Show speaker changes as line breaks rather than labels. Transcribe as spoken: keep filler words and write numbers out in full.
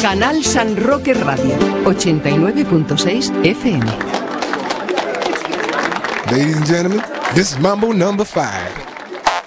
Canal San Roque Radio, ochenta y nueve punto seis F M.
Ladies and gentlemen, this is Mambo number five.